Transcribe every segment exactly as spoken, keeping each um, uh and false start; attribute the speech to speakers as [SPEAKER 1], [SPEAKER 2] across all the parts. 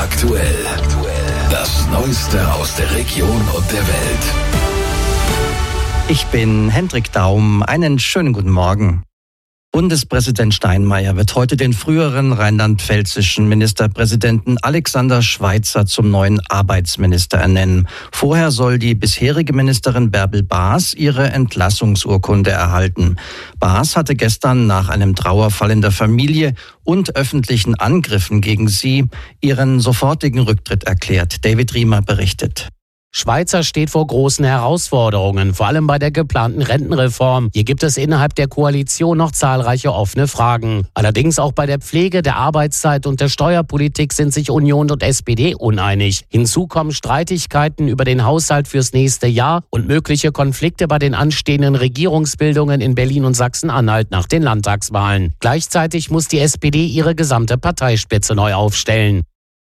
[SPEAKER 1] aktuell. Das Neueste aus der Region und der Welt.
[SPEAKER 2] Ich bin Hendrik Daum. Einen schönen guten Morgen. Bundespräsident Steinmeier wird heute den früheren rheinland-pfälzischen Ministerpräsidenten Alexander Schweitzer zum neuen Arbeitsminister ernennen. Vorher soll die bisherige Ministerin Bärbel Baas ihre Entlassungsurkunde erhalten. Baas hatte gestern nach einem Trauerfall in der Familie und öffentlichen Angriffen gegen sie ihren sofortigen Rücktritt erklärt. David Riemer berichtet.
[SPEAKER 3] Schweitzer steht vor großen Herausforderungen, vor allem bei der geplanten Rentenreform. Hier gibt es innerhalb der Koalition noch zahlreiche offene Fragen. Allerdings auch bei der Pflege, der Arbeitszeit und der Steuerpolitik sind sich Union und S P D uneinig. Hinzu kommen Streitigkeiten über den Haushalt fürs nächste Jahr und mögliche Konflikte bei den anstehenden Regierungsbildungen in Berlin und Sachsen-Anhalt nach den Landtagswahlen. Gleichzeitig muss die S P D ihre gesamte Parteispitze neu aufstellen.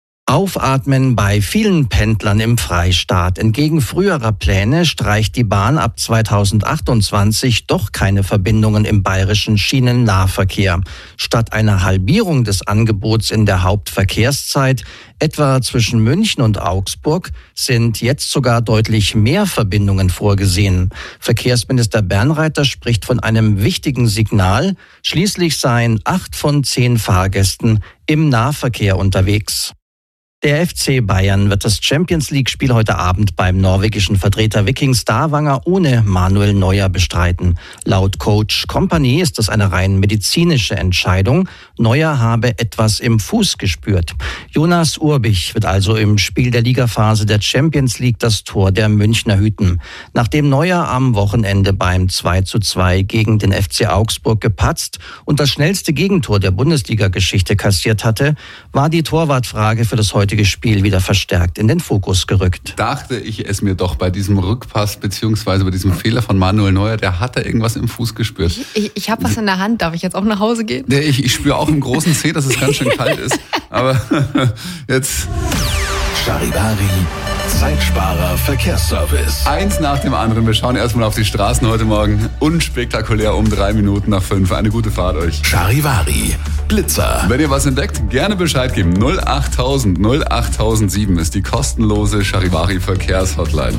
[SPEAKER 2] Aufatmen bei vielen Pendlern im Freistaat. Entgegen früherer Pläne streicht die Bahn ab zweitausendachtundzwanzig doch keine Verbindungen im bayerischen Schienennahverkehr. Statt einer Halbierung des Angebots in der Hauptverkehrszeit, etwa zwischen München und Augsburg, sind jetzt sogar deutlich mehr Verbindungen vorgesehen. Verkehrsminister Bernreiter spricht von einem wichtigen Signal. Schließlich seien acht von zehn Fahrgästen im Nahverkehr unterwegs. Der F C Bayern wird das Champions-League-Spiel heute Abend beim norwegischen Vertreter Viking Stavanger ohne Manuel Neuer bestreiten. Laut Coach Kompany ist das eine rein medizinische Entscheidung. Neuer habe etwas im Fuß gespürt. Jonas Urbich wird also im Spiel der Ligaphase der Champions League das Tor der Münchner hüten. Nachdem Neuer am Wochenende beim zwei zu zwei gegen den F C Augsburg gepatzt und das schnellste Gegentor der Bundesliga-Geschichte kassiert hatte, war die Torwartfrage für das heutige Spiel wieder verstärkt in den Fokus gerückt.
[SPEAKER 4] Dachte ich es mir doch bei diesem Rückpass beziehungsweise bei diesem Fehler von Manuel Neuer, der hatte irgendwas im Fuß gespürt.
[SPEAKER 5] Ich, ich, ich habe was in der Hand, darf ich jetzt auch nach Hause gehen?
[SPEAKER 4] Ich, ich spüre auch im großen Zeh, dass es ganz schön kalt ist, aber jetzt...
[SPEAKER 1] Charivari, Zeitsparer Verkehrsservice.
[SPEAKER 4] Eins nach dem anderen. Wir schauen erstmal auf die Straßen heute Morgen. Unspektakulär um drei Minuten nach fünf. Eine gute Fahrt euch.
[SPEAKER 1] Charivari, Blitzer.
[SPEAKER 4] Wenn ihr was entdeckt, gerne Bescheid geben. null achttausend null achttausendsieben ist die kostenlose Charivari Verkehrshotline.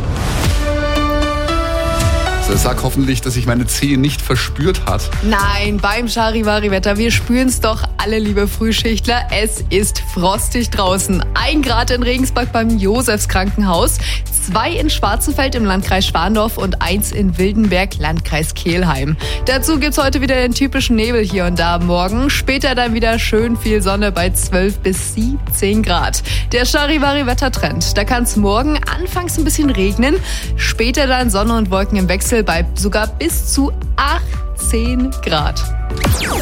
[SPEAKER 4] So, sag hoffentlich, dass sich meine Zehe nicht verspürt hat.
[SPEAKER 5] Nein, beim Charivari-Wetter, wir spüren's doch alle, liebe Frühschichtler. Es ist frostig draußen. Ein Grad in Regensburg beim Josefs-Krankenhaus, zwei in Schwarzenfeld im Landkreis Schwandorf und eins in Wildenberg, Landkreis Kelheim. Dazu gibt's heute wieder den typischen Nebel hier und da am Morgen. Später dann wieder schön viel Sonne bei zwölf bis siebzehn Grad. Der Charivari-Wettertrend, da kann's morgen anfangs ein bisschen regnen, später dann Sonne und Wolken im Wechsel bei sogar bis zu achtzehn Grad.